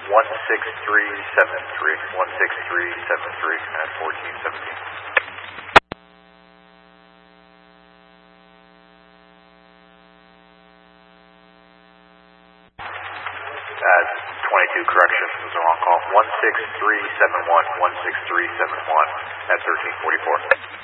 16373 at 1417. At 22 correction, this is a wrong call. 16371 at 1344.